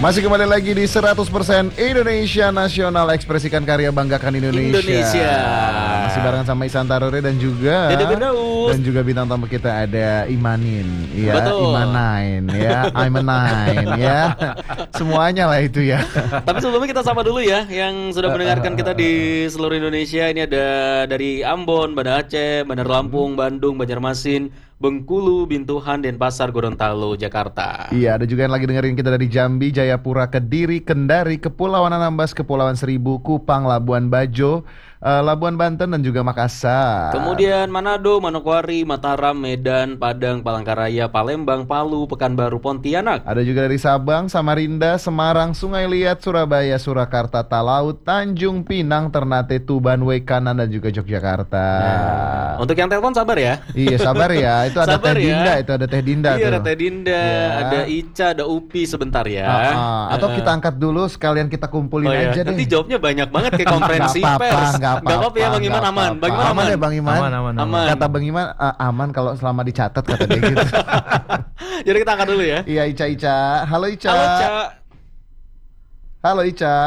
Masih kembali lagi di 100% Indonesia Nasional, ekspresikan karya, banggakan Indonesia. Masih barengan sama Ihsan Tarore dan juga Dede Firdaus. dan juga bintang tamu kita ada Imanin, ya, Betul. Imanain, ya, Imanain, ya, semuanya lah itu ya. Tapi sebelumnya kita sapa dulu ya yang sudah mendengarkan kita di seluruh Indonesia. Ini ada dari Ambon, Banda Aceh, Bandar Lampung, Bandung, Banjarmasin, Bengkulu, Bintuhan, Denpasar, Gorontalo, Jakarta. Iya, ada juga yang lagi dengerin kita dari Jambi, Jayapura, Kediri, Kendari, Kepulauan Anambas, Kepulauan Seribu, Kupang, Labuan Bajo, Labuan Banten, dan juga Makassar. Kemudian Manado, Manokwari, Mataram, Medan, Padang, Palangkaraya, Palembang, Palu, Pekanbaru, Pontianak. Ada juga dari Sabang, Samarinda, Semarang, Sungai Liat, Surabaya, Surakarta, Talaut, Tanjung Pinang, Ternate, Tuban, Wekanan, dan juga Yogyakarta. Untuk yang telepon sabar ya. Iya, sabar ya. Itu ada Sabar Teh ya. Dinda, itu ada Teh Dinda Iya, tuh. ada Teh Dinda, Iya. ada Ica, ada Upi sebentar ya. Atau kita angkat dulu sekalian kita kumpulin Oh, iya. aja deh. Nanti jawabnya banyak banget kayak konferensi Nggak apa-apa, pers. nggak apa-apa ya Bang Iman, nggak aman. apa-apa. Bang Iman aman. Ya Bang Iman. Aman. Kata Bang Iman aman kalau selama dicatat, kata dia gitu. Jadi kita angkat dulu ya. Iya, Ica. Halo Ica. Halo Ca. Halo Ica.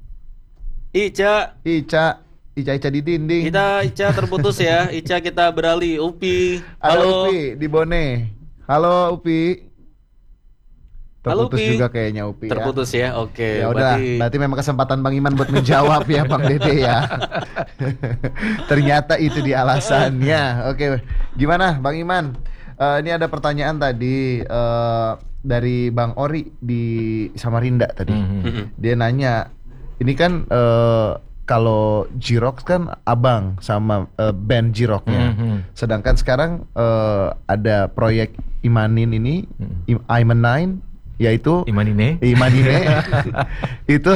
Ica. Ica di dinding. Ica terputus ya. Ica kita beralih. Upi. Ada Halo. Upi di Bone. Halo Upi. Halo, Terputus Upi. juga kayaknya Upi Terputus ya. Oke. ya. Ya udah, berarti memang kesempatan Bang Iman buat menjawab ya Bang Dede ya. Ternyata itu di alasannya. Oke, gimana Bang Iman? Ini ada pertanyaan tadi dari Bang Ori di Samarinda tadi. Dia nanya, ini kan kalau Jirox kan abang sama band Jiroknya. Sedangkan sekarang ada proyek Imanin ini, Iman9, yaitu Imanine. itu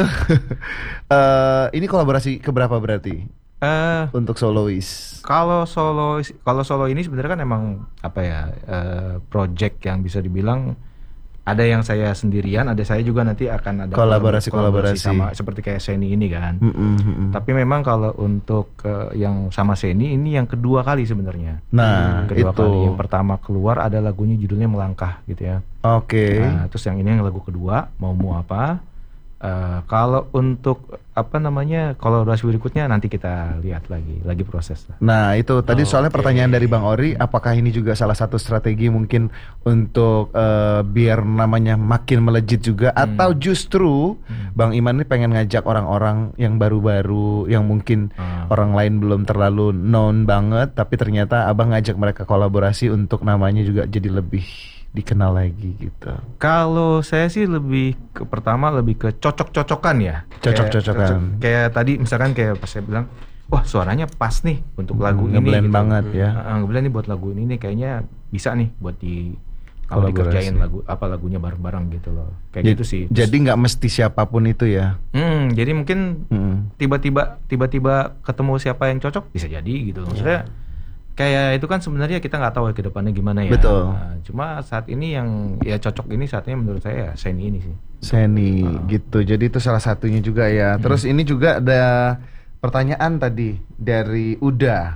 ini kolaborasi keberapa berarti untuk solois? Kalau solo ini sebenarnya kan emang apa ya, project yang bisa dibilang ada yang saya sendirian, ada saya juga nanti akan ada Kolaborasi. sama seperti kayak Seni ini kan. Tapi memang kalau untuk yang sama Seni ini yang kedua kali sebenarnya. Nah, Kedua itu. kali. Yang pertama keluar ada lagunya judulnya Melangkah gitu ya. Oke. Nah, terus yang ini yang lagu kedua mau apa? Kalau untuk apa namanya kolaborasi berikutnya nanti kita lihat lagi proses lah. Nah itu tadi soalnya Oke. pertanyaan dari Bang Ori, apakah ini juga salah satu strategi mungkin untuk biar namanya makin melejit juga, atau justru Bang Iman ini pengen ngajak orang-orang yang baru-baru, yang mungkin orang lain belum terlalu known banget, tapi ternyata abang ngajak mereka kolaborasi untuk namanya juga jadi lebih dikenal lagi gitu. Kalau saya sih lebih ke pertama lebih ke cocok-cocokan ya. Cocok-cocokan. Kayak tadi misalkan kayak pas saya bilang, wah suaranya pas nih untuk lagu ini. Ngeblend banget ya. Ngeblend nih buat lagu ini nih kayaknya bisa nih buat kalau dikerjain lagunya bareng-bareng gitu loh. Kayak gitu sih. Jadi nggak mesti siapapun itu ya. Jadi mungkin tiba-tiba ketemu siapa yang cocok bisa jadi gitu loh. Maksudnya kayak itu kan sebenarnya kita nggak tahu ke depannya gimana ya. Betul. Nah, cuma saat ini yang ya cocok ini saatnya menurut saya ya Seni ini sih. Seni gitu. Jadi itu salah satunya juga ya. Terus ini juga ada pertanyaan tadi dari Uda.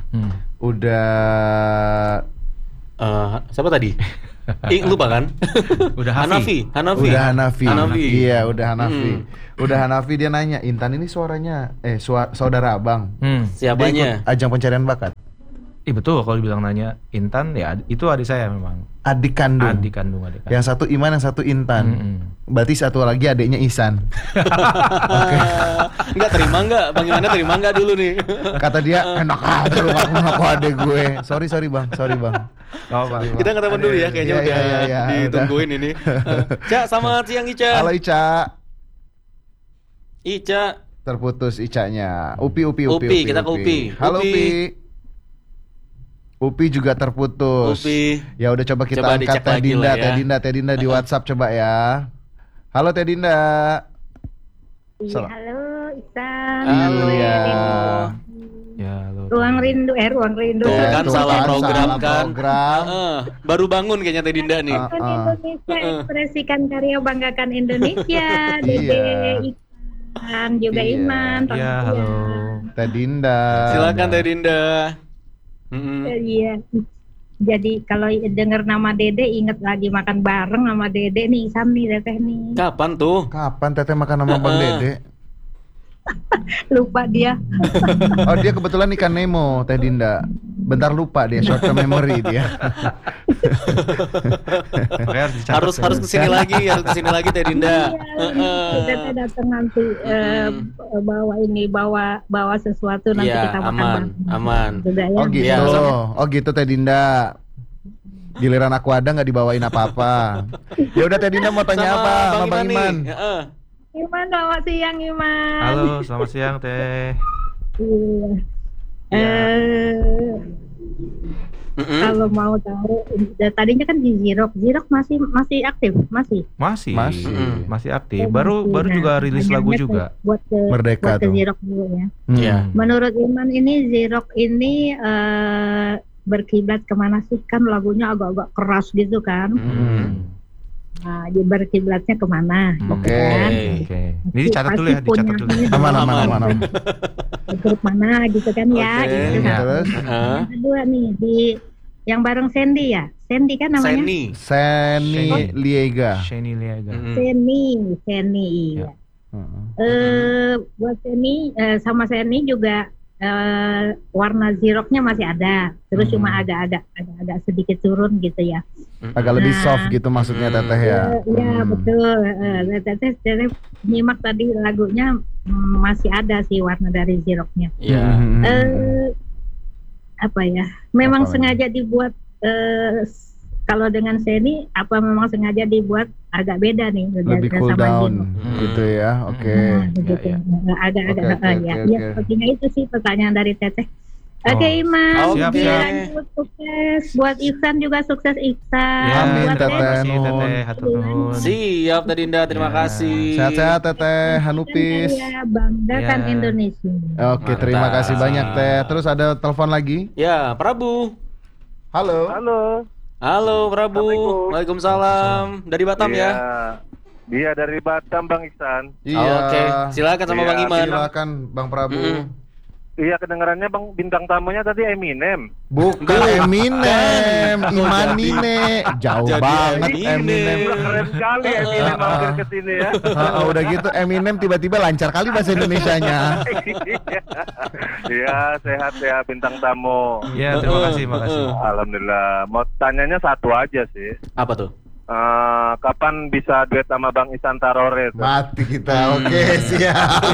Siapa tadi? Lupa kan? Udah Hanafi. Udah Hanafi. Iya, udah Hanafi. Udah Hmm. Hanafi, dia nanya, Intan ini suaranya saudara abang. Dia Siapanya? ikut ajang pencarian bakat. Betul kalau dibilang nanya Intan ya itu adik saya memang. Adik kandung. Adik kandung. Yang satu Iman, yang satu Intan. Berarti satu lagi adiknya Ihsan. Enggak terima enggak? Bang Imannya terima enggak dulu nih? Kata dia, enak aja lu ngaku adik gue. Sorry bang. Kita ngetelepon dulu ya kayaknya Iya, ditungguin ini. Cak, selamat siang Ica. Halo Ica. Ica. Terputus Icanya. Upi. Kita ke Upi. Halo Upi. Upi. Upi juga terputus. Upi. Ya udah coba kita Coba angkat dicek lagi lah ya. Teh Dinda di WhatsApp coba ya. Halo Teh Dinda. Iya, halo Ihsan. Halo ya. Ya, Ruang rindu. Tuh kan Tuh salah kan, program salah kan. program. Baru bangun kayaknya Teh Dinda nih. Indonesia, ekspresikan karya, banggakan Indonesia. Dede, Ihsan, juga Iya. Iman. ya halo. Teh Dinda. Silakan Teh Dinda. Iya. Jadi kalau dengar nama Dede inget lagi makan bareng sama Dede nih, Ihsan nih, Teteh nih. Kapan tuh? Kapan Teteh makan sama Bang Dede? Lupa dia. Oh, dia kebetulan ikan Nemo, Teh Dinda. Bentar lupa dia, short term memory dia. Harus kesini lagi, Teh Dinda. Teteh datang nanti bawa sesuatu nanti Iya, kita makan aman. Juga, ya. Oh gitu, Iya. oh gitu Teh Dinda. Giliran aku ada nggak dibawain apa-apa. Ya udah Teh Dinda mau tanya apa sama Bang Iman? Iman, selamat siang Iman. Halo, selamat siang Teh. Iya. Kalau mau tahu, tadinya kan di Xerox masih aktif, masih aktif. Baru juga rilis lagu juga. Buat Merdeka ke tuh. Xerox dulu ya. Iya. Menurut Iman ini Xerox ini berkiblat kemana sih? Kan lagunya agak-agak keras gitu kan. Nah, dia berkiblatnya kemana? Oke. Oke. Ini dicatat dulu ya, dicatat dulu. Aman. Grup mana gitu kan ya, Oke. gitu. Terus? Yang kedua nih di yang bareng Sandy ya, Sandy kan namanya. Seni Liega. Shani Liaga. Seni. Iya. Buat Seni sama Seni juga warna Xeroxnya masih ada, terus cuma agak sedikit turun gitu ya. Agak lebih soft gitu maksudnya Teteh ya. Iya betul. Teteh nyimak tadi lagunya masih ada sih warna dari Xeroxnya. Iya. Apa ya? Memang Apa sengaja dibuat kalau dengan Seni apa memang sengaja dibuat agak beda nih Lebih cool sama down gitu ya. Oke. Gitu. Agak-agak Oke, ya. oke. Ya sepertinya itu sih pertanyaan dari Teteh. Oke Iman, siap. lanjut sukses buat Ihsan juga sukses Ihsan. Amin, Buat Teteh. Teteh, Teteh, hatur nuhun. Siap Teh Dinda, terima kasih. Sehat-sehat Teteh Hanupis. saya banggakan Ya. Indonesia. Oke, terima Mantap. kasih banyak Teh. Terus ada telepon lagi? Ya, Prabu. Halo. Halo Prabu. Assalamualaikum. Waalaikumsalam. Dari Batam ya? Dia dari Batam Bang Ihsan. Iya. Oke, silakan sama Iya, Bang Iman. Silakan Bang Prabu. Iya, kedengarannya Bang bintang tamunya tadi Eminem. Bukan Eminem, Imanine. Jauh Jadi banget Eminem. Eminem. Keren sekali Eminem mampir ke sini ya. Udah gitu Eminem tiba-tiba lancar kali bahasa Indonesianya. Iya, sehat ya bintang tamu. Ya, terima kasih, makasih. Alhamdulillah. Mau tanyanya satu aja sih. Apa tuh? Kapan bisa duet sama Bang Ihsan Tarore? Mati kita. Oke, siap.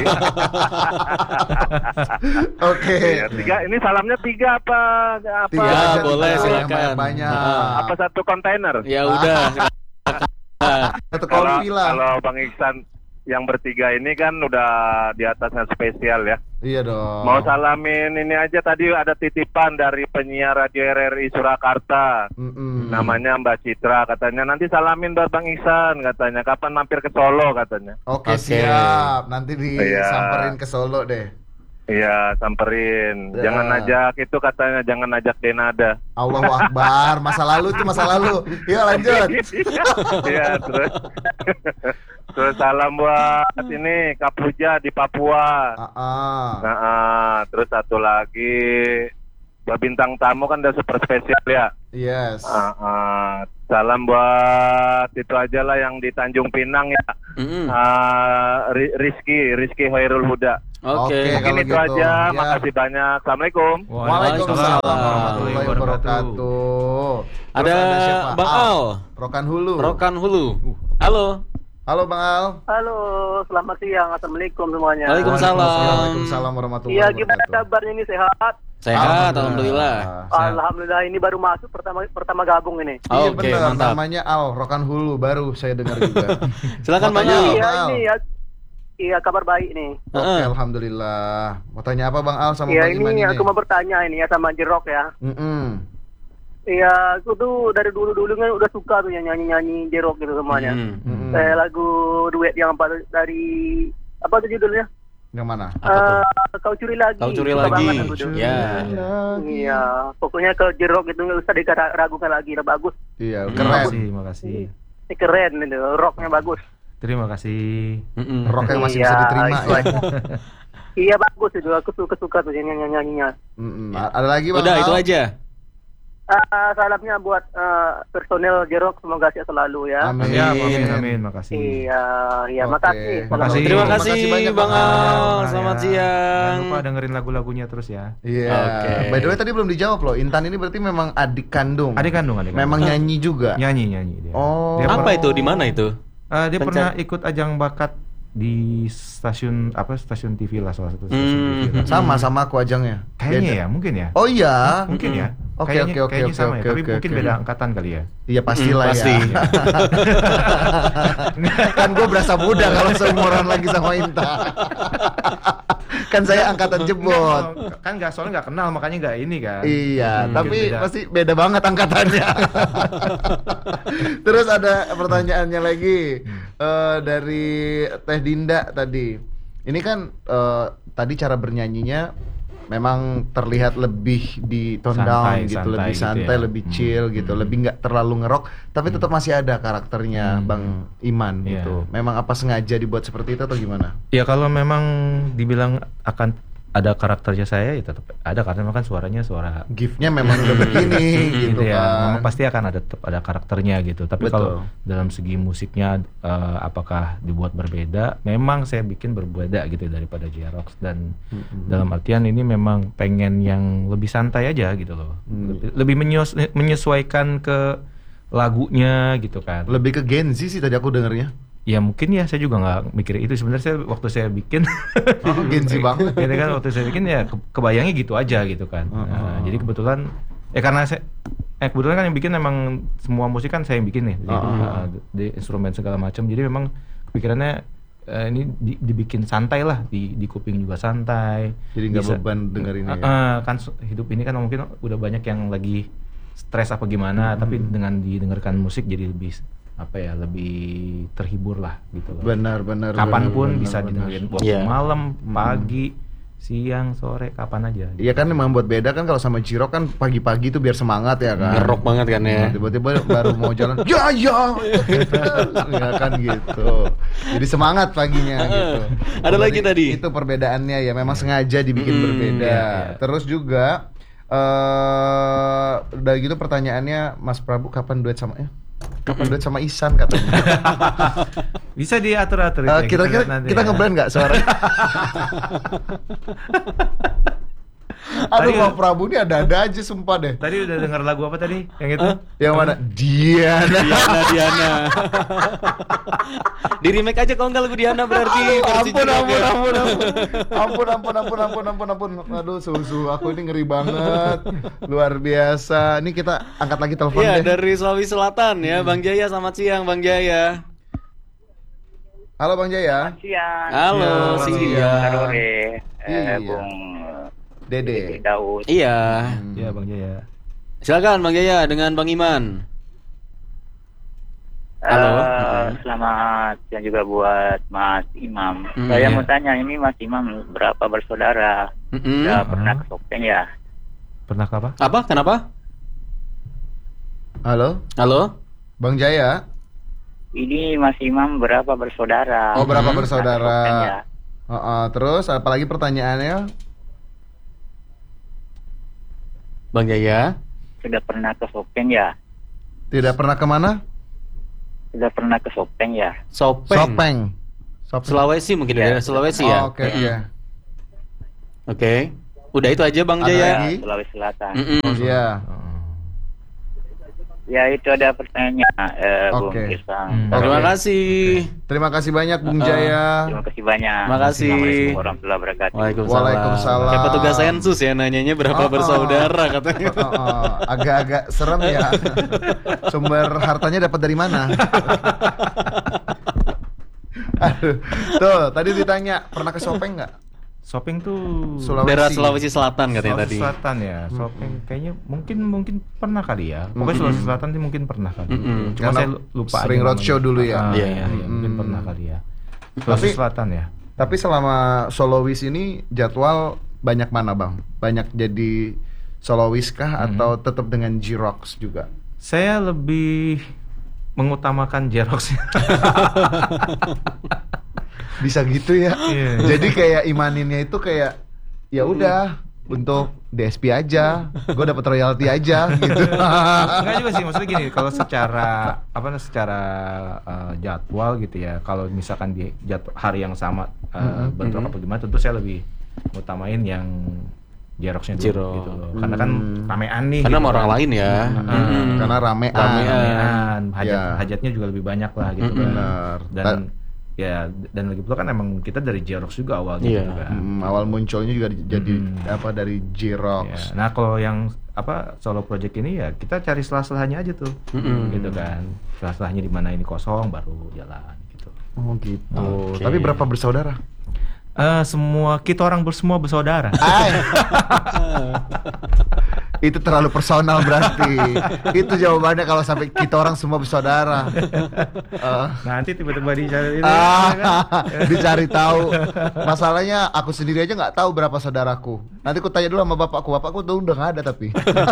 Oke. Iya, ini salamnya tiga apa? Tiga Ya, aja, boleh, tiga, silakan. yang banyak. Apa satu kontainer? Ya udah. Satu kopi lah. Kalau Bang Ihsan yang bertiga ini kan udah di atasnya spesial ya. Iya dong. Mau salamin ini aja, tadi ada titipan dari penyiar Radio RRI Surakarta. Namanya Mbak Citra, katanya nanti salamin buat Bang Ihsan, katanya kapan mampir ke Solo katanya. Oke, Oke. siap. Nanti disamperin ke Solo deh. Iya, samperin. Ya. Jangan ajak itu katanya, jangan ajak Denada. Allahu Akbar. Masa lalu itu masa lalu. Yuk lanjut. Iya, terus salam buat ini Kapuja di Papua. Terus satu lagi buat bintang tamu kan udah super spesial ya. Yes. Salam buat itu aja lah yang di Tanjung Pinang ya. Rizky Hoirul Huda. Oke. Mungkin kalau itu gitu. aja. Ya. Makasih banyak. Assalamualaikum. Waalaikumsalam warahmatullahi wabarakatuh. Terus Ada siapa? Bang Al. Rokan Hulu. Rokan Hulu. Halo. Halo Bang Al. Halo, selamat siang. Assalamualaikum semuanya. Waalaikumsalam. Waalaikumsalam warahmatullahi Iya, wabarakatuh. gimana kabarnya ini, sehat? Sehat, alhamdulillah. Alhamdulillah, ini baru masuk pertama gabung ini. Iya Oke, benar, mantap. namanya Al, Rokan Hulu, baru saya dengar juga. Silakan Bang Mau tanya Al. apa, Iya, Bang Al? ini ya. Iya, kabar baik nih. Oke, alhamdulillah. Mau tanya apa Bang Al sama Iya, Bang Iman ini ini? aku mau bertanya ini ya sama Jerok ya. Iya, aku tuh dari dulu kan udah suka tuh nyanyi-nyanyi Jerok gitu semuanya. Kayak lagu duet yang apa dari apa tuh judulnya? Yang mana? Kau curi lagi. Kau curi Suka lagi. banget aku tuh. Ya. Iya, pokoknya ke Jerok itu nggak usah diragukan lagi, udah bagus. Iya, Makasih, keren. makasih. Ini keren itu, rocknya bagus. Terima kasih. Rock yang masih Iya, bisa diterima itu ya. aja. Iya bagus itu, aku suka tuh nyanyinya. Ada lagi Bang Udah Al? itu aja. salamnya buat personel J-Rock, semoga sehat selalu ya. Amin. Amin. Makasih. Iya, makasih. Makasih. Terima kasih banyak, Bang Al. Selamat Jangan siang. lupa dengerin lagu-lagunya terus ya. Iya. Oke. By the way tadi belum dijawab loh. Intan ini berarti memang adik kandung. Adik kandung. Memang nyanyi juga. Nyanyi dia. Oh. Dia Apa itu? Di mana itu? Dia pernah ikut ajang bakat di stasiun TV lah, salah satu stasiun TV lah. Sama aku ajangnya. Kayaknya ya, mungkin ya. Oh iya. Mungkin ya. Oke, Kayaknya sama ya, tapi oke, mungkin oke. beda angkatan kali ya. Iya pastilah Pasti. ya. Kan gue berasa muda kalau seumuran lagi sama Intan. Kan saya angkatan jebot. Kan soalnya nggak kenal, makanya nggak ini kan. Iya, Mungkin tapi beda. pasti beda banget angkatannya. Terus ada pertanyaannya lagi dari Teh Dinda tadi. Ini kan tadi cara bernyanyinya memang terlihat lebih di tone down gitu, lebih santai, gitu ya. lebih chill gitu, lebih nggak terlalu ngerok, tapi tetap masih ada karakternya Bang Iman Iya. gitu. Memang apa sengaja dibuat seperti itu atau gimana? Ya kalau memang dibilang akan ada karakternya saya, ya tetap ada, karena memang kan suaranya suara Gift-nya memang udah begini gitu ya, kan. memang pasti akan tetap ada karakternya gitu. Tapi Betul. kalau dalam segi musiknya apakah dibuat berbeda? Memang saya bikin berbeda gitu daripada J-Rock, dan dalam artian ini memang pengen yang lebih santai aja gitu loh. Lebih menyesuaikan ke lagunya gitu kan. Lebih ke Gen Z sih tadi aku dengernya. Ya mungkin ya, saya juga nggak mikir itu sebenarnya. Waktu saya bikin Gen Z banget. gitu kan, waktu saya bikin ya kebayangnya gitu aja gitu kan. Nah, jadi kebetulan karena saya kebetulan kan yang bikin memang semua musik kan saya yang bikin nih, di instrumen segala macam. Jadi memang kepikirannya ini dibikin santai lah, di kuping juga santai. Jadi nggak beban dengerinnya ya. Kan hidup ini kan mungkin udah banyak yang lagi stres apa gimana, tapi dengan didengarkan musik jadi lebih terhibur lah gitu loh. Benar. Kapanpun benar, bisa benar. didengerin, waktu Iya. malam, pagi, siang, sore, kapan aja. Iya kan memang buat beda kan, kalau sama J-Rock kan pagi-pagi tuh biar semangat ya kan. Ngerok banget kan ya. Tiba-tiba baru mau jalan, ya kan gitu. Jadi semangat paginya gitu. Ada lagi tadi. Itu perbedaannya ya, memang sengaja dibikin berbeda. iya. Terus juga udah gitu pertanyaannya, Mas Prabu kapan duet sama Ihsan katanya. Bisa diatur-atur itu ya, Kira-kira lihat nanti kita ya. ngeblend nggak suaranya? Aduh, Tadi- Pak Prabu ini ada-ada aja sumpah deh. Tadi udah dengar lagu apa tadi? Yang itu? Yang mana? Diana. Diana. Di remake aja kalau nggak lagu Diana berarti versi J-Rock ya. Ampun. Aduh, susu aku ini ngeri banget. Luar biasa. Ini kita angkat lagi telepon Iya, deh. dari Sulawesi Selatan ya, Bang Jaya. Selamat siang, Bang Jaya. Halo Bang Jaya. Siang. Halo, Selamat siang. Sore, Iya. Bung Dede. Daud. Iya. Iya, Bang Jaya. Silakan Bang Jaya dengan Bang Iman. Halo. Selamat siang juga buat Mas Imam. Hmm, Saya iya. mau tanya, ini Mas Imam berapa bersaudara? Mm-mm. Sudah pernah ke Sopeng ya? Pernah ke apa? Apa? Kenapa? Halo, Halo? Bang Jaya. Ini Mas Imam berapa bersaudara? Oh, berapa Pernah ke Sopeng bersaudara? ya? Terus apalagi pertanyaannya? Bang Jaya? Sudah pernah ke Sopeng ya? Tidak pernah kemana? Sudah pernah ke Sopeng ya? Sopeng. Sulawesi mungkin Iya. daerah Sulawesi ya? Oke, iya. Oke. Udah itu aja Bang Ada Jaya. lagi? Sulawesi Selatan. Mm-mm. Iya. Ya, itu ada pertanyaan, Bung Oke. Irsang. Terima kasih. Terima kasih banyak Bung Jaya. Terima kasih banyak. Terima kasih. Assalamualaikum warahmatullahi wabarakatuh. Waalaikumsalam. Kayak petugas sensus ya, nanyanya berapa bersaudara katanya. Agak-agak serem ya. Sumber hartanya dapat dari mana? Aduh. Tuh, tadi ditanya pernah ke Sopeng nggak? Shopping tuh Daerah Sulawesi Selatan katanya Sulawesi tadi. Selatan ya. Shopping kayaknya mungkin pernah kali ya. Pokoknya Sulawesi Selatan sih mungkin pernah kali. Cuma Karena saya lupa aja sering namanya. roadshow dulu ya. Iya. Iya, mungkin pernah kali ya. Sulawesi Tapi- Selatan ya. Tapi selama solois ini jadwal banyak mana Bang? Banyak jadi solois kah atau tetap dengan J-Rocks juga? Saya lebih mengutamakan J-Rocks. Bisa gitu ya. Iya. Jadi kayak imaninnya itu kayak ya udah untuk DSP aja, gue dapat royalti aja gitu. Enggak juga sih, maksudnya gini, kalau secara jadwal gitu ya, kalau misalkan di hari yang sama bentrok apa gimana, tentu saya lebih utamain yang J-Rocks-nya dulu gitu loh. Karena kan ramean nih. Karena gitu sama orang lain ya. Karena ramean. Hajatnya juga lebih banyak lah gitu kan. Benar. Dan lagi pula kan emang kita dari J-Rocks juga awalnya gitu kan. Awal munculnya juga jadi dari J-Rocks. Nah kalau yang solo project ini ya kita cari selah-selahnya aja tuh, gitu kan. Selah-selahnya di mana ini kosong baru jalan gitu. Oh gitu. Tapi berapa bersaudara? Kita orang semua bersaudara. Itu terlalu personal berarti. Itu jawabannya kalau sampai kita orang semua bersaudara. Nanti tiba-tiba dicari dicari tahu. Masalahnya aku sendiri aja nggak tahu berapa saudaraku. Nanti aku tanya dulu sama bapakku tuh udah nggak ada tapi.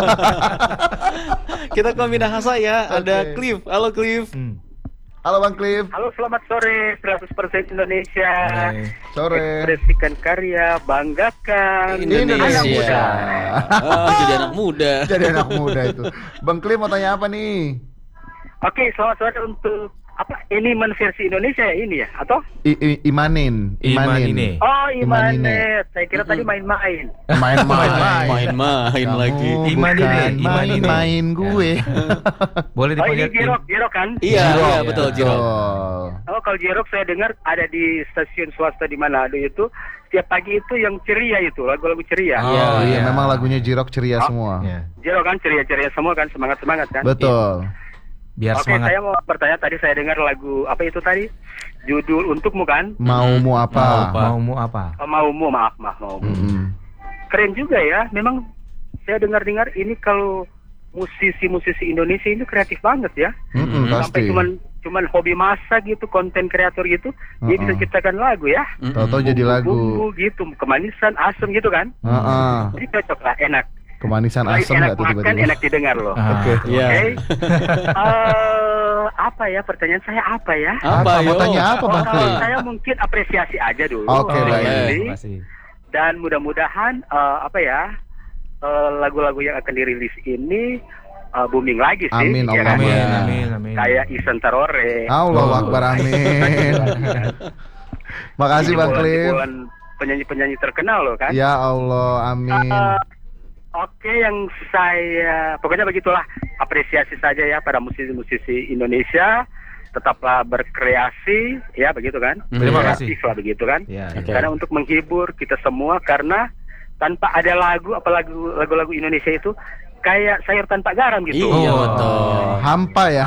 Kita ke Minahasa ya. Ada Cliff. Halo Cliff. Halo Bang Cliff. Halo, selamat sore. 100% Indonesia. Sore. Ekspresikan karya, banggakan Indonesia. Jadi anak muda. Jadi anak muda itu. Bang Cliff mau tanya apa nih? Oke, selamat sore untuk ini versi Indonesia ya ini ya atau Imanin. Oh, Imanet. Saya kira tadi main-main. Main lagi. Main gue. Boleh dipanggil J-Rock kan? Iya, betul J-Rock. Oh, kalau J-Rock saya dengar ada di stasiun swasta di Manado itu setiap pagi itu yang ceria itu, lagu-lagu ceria. Iya, memang lagunya J-Rock ceria semua. J-Rock kan ceria-ceria semua kan, semangat-semangat kan? Betul. Biar semangat. Saya mau bertanya, tadi saya dengar lagu apa itu tadi? Judul Untukmu kan? Maumu apa? Maumu apa? Maumu, maaf. Keren juga ya. Memang saya dengar ini kalau musisi-musisi Indonesia ini kreatif banget ya. Sampai cuman hobi masak gitu, konten kreator gitu, dia bisa ciptakan lagu ya. Tahu-tahu jadi lagu. Bumbu gitu, kemanisan, asam gitu kan? Jadi cocok lah, enak. Kemanisan asam nggak tuh tiba-tiba? Enak didengar loh. Oke. Apa ya pertanyaan saya apa ya? Mau tanya apa Bang Cliff? Saya mungkin apresiasi aja dulu. Oke, baik. Dan mudah-mudahan lagu-lagu yang akan dirilis ini booming lagi sih. Amin. Kayak Isan Tarore. Allahu Akbar, amin. Makasih Bang Cliff. Penyanyi-penyanyi terkenal loh kan? Ya Allah, amin. Oke, yang saya pokoknya begitulah, apresiasi saja ya pada musisi-musisi Indonesia, tetaplah berkreasi ya begitu kan? Terima kasih. Lah begitu kan? Ya. Karena untuk menghibur kita semua, karena tanpa ada lagu-lagu Indonesia itu kayak sayur tanpa garam gitu. Iya betul. Hampa ya.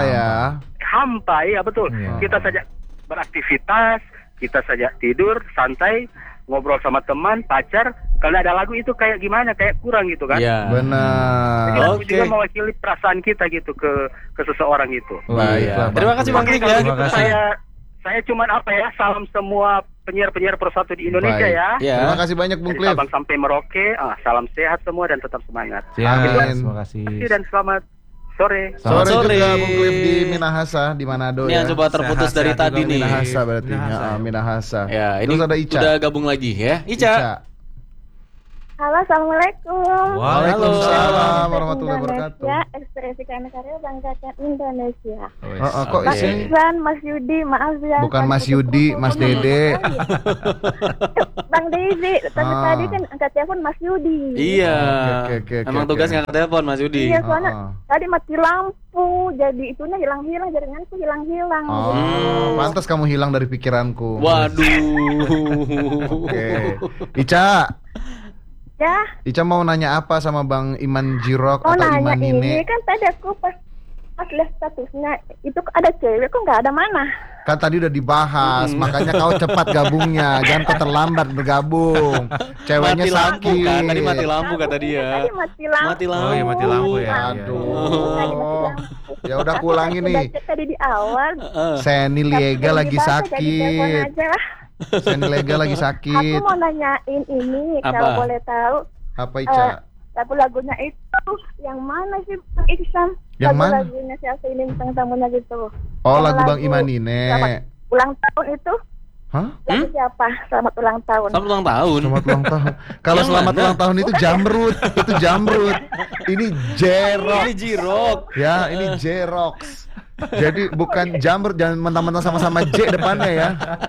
Hampa ya betul. Kita saja beraktivitas, kita saja tidur santai, ngobrol sama teman, pacar, kalau ada lagu itu kayak gimana, kayak kurang gitu kan? Iya. Benar. Jadi lagu juga mewakili perasaan kita gitu ke seseorang itu. Baiklah. Terima kasih Bang Cliff ya. Gitu, saya cuman salam semua penyiar-penyiar Pro1 di Indonesia ya. Terima kasih banyak Bung Cliff. Dari Sabang sampai Merauke, salam sehat semua dan tetap semangat. Amin. Terima kasih. Dan selamat sore. Sore juga Bung Cliff di Minahasa, di Manado ini ya. Yang coba terputus dari tadi nih. Minahasa berarti. Minahasa. Ya, ini terus ada Ica. Udah gabung lagi ya. Ica. Halo, assalamualaikum. Waalaikumsalam warahmatullahi wabarakatuh. Ekspresikan karya banggakan Indonesia. Kok Mas ini? Iksan, Mas Yudi, maaf ya. Bukan Mas Yudi, Mas Dede. Bang Dede, tadi kan angkat telepon Mas Yudi. Iya. Oke. Emang tugas ngangkat telepon Mas Yudi. Iya, soalnya tadi mati lampu, jadi itunya hilang-hilang, jaringanku hilang-hilang. Pantas kamu hilang dari pikiranku. Waduh. Oke. Ica. Ya. Ica mau nanya apa sama Bang Iman J-Rock atau nanya Iman ini Nine? kan tadi aku pas lihat statusnya itu ada cewek, kok nggak ada mana? Kan tadi udah dibahas, makanya kau cepat gabungnya, jangan kau terlambat bergabung. Ceweknya mati lampu sakit. kan, tadi mati lampu kata dia. Tadi mati lampu. Mati lampu. Oh iya, mati lampu ya. Aduh. Ya udah aku ulangi nih. Tadi di awal. Seni Liega lagi sakit. Seni Liega lagi Aku sakit. mau nanyain ini, Apa? kalau boleh tahu. Apa Ica? Lagu-lagunya itu yang mana sih Bang Iksan? Yang mana? Lagu-lagunya siapa ini bintang tamunya gitu. Oh, Yang lagu Bang Iman Nine. Ulang tahun itu. Hah? Lagu siapa? Selamat ulang tahun. Selamat ulang tahun. Selamat ulang tahun. Kalau Yang selamat mana? ulang tahun itu Jamrut, itu Jamrut. Ini Jerox. Ini Jirok. Ya, ini Jerox. Jadi bukan Jamrut, jangan mentang-mentang sama-sama J depannya ya.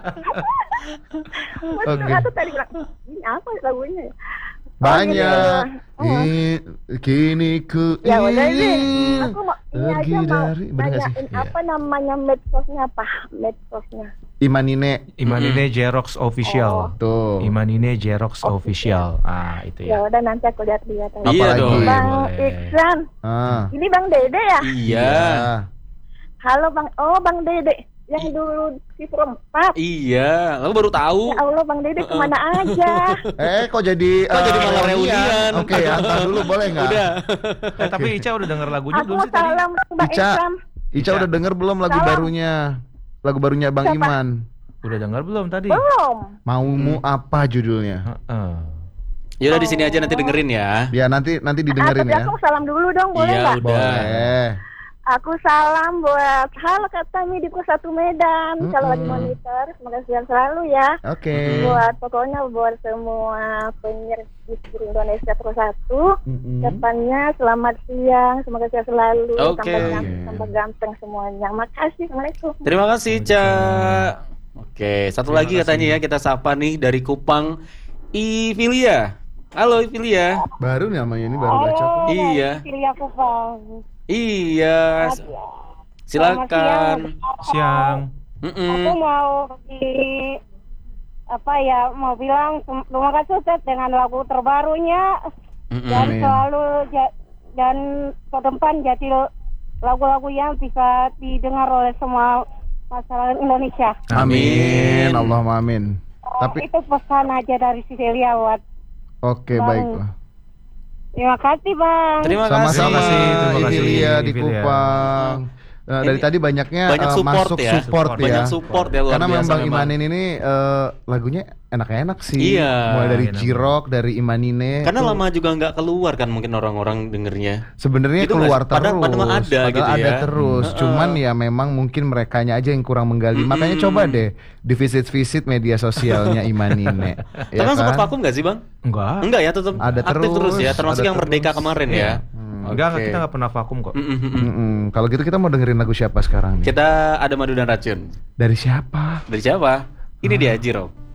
Oke. Aku tadi bilang, ini apa lagunya ya? Banyak. Kini ku Ya udah deh. ingin Aku mau ini pergi aja mau dari, bener gak sih? nanyain Iya. apa namanya medsosnya apa? Medsosnya. Imanine. Imanine Jerox Official. Tuh. Imanine Jerox Official. Ah, itu Ya ya. udah nanti aku lihat-lihat aja. Iya Apalagi? dong. Bang Boleh. Iksan, Ah. ini Bang Dede ya? Iya. Halo Bang, oh Bang Dede yang dulu di Perempat. Iya. Lalu baru tahu. Ya Allah Bang Dede kemana aja? Kok jadi jadi malah reunian? Oke, antar dulu boleh nggak? Udah. Tapi Ica udah denger lagunya Aku belum mau sih tadi? salam Mbak Ica. Iksan. Ica udah denger belum lagu Salam. barunya? Lagu barunya Bang Siapa? Iman. Udah denger belum tadi? Belum. Maumu apa judulnya? Heeh. Yaudah di sini aja nanti dengerin ya. Ya nanti didengerin Tapi ya. aku salam dulu dong, boleh Iya, nggak? udah. Boleh. Aku salam buat halo Kak Tami di Pos 1 Medan. Kalau lagi Mm-mm. monitor, semoga sehat selalu ya. Oke. Buat pokoknya buat semua penyiar di seluruh Indonesia Pos 1. Mm-mm. Depannya selamat siang, semoga sehat selalu. Oke. Tambah ganteng semuanya. Makasih, assalamualaikum. Terima kasih, Ca. Oke, satu Terima lagi kasih. katanya ya kita sapa nih dari Kupang, Ivilia. Halo Ivilia. Baru nih namanya ini baru baca. Iya. Pilih aku Bang. Iya. Silakan. Siang. Mm-mm. Mau mau bilang terima kasih Ustaz dengan lagu terbarunya. Mm-mm. Dan Amin. selalu dan ke depan jadi lagu-lagu yang bisa didengar oleh semua masyarakat Indonesia. Amin. Allahumma amin. Tapi Itu pesan aja dari Cecilia buat. oke, Bang. baiklah. Terima kasih Bang. Terima Sama-sama kasih. Terima kasih, Ivilia di Ivilia. Kupang. Nah, dari Ini tadi banyaknya banyak support masuk ya. support ya. Banyak support ya luar Karena biasa memang Bang memang. Imanin ini lagunya enak-enak sih. Iya. Mulai dari Enak. Jirok, dari Imanine. Karena tuh lama juga nggak keluar kan mungkin orang-orang dengernya. sebenarnya Gitu keluar nggak? Padahal- terus. padahal ada Padahal gitu ada ya. terus. Cuman ya memang mungkin merekanya aja yang kurang menggali. Makanya coba deh di visit media sosialnya Imanine. Tapi kan sempat vakum nggak sih Bang? Enggak. Enggak ya, tetap Ada aktif terus ya. terus, Termasuk ada yang Merdeka terus. kemarin ya. Enggak, Oke. kita nggak pernah vakum kok. Kalau gitu kita mau dengerin lagu siapa sekarang nih? Kita ada Madu dan Racun. Dari siapa? Dari siapa? Ini dia Jiro.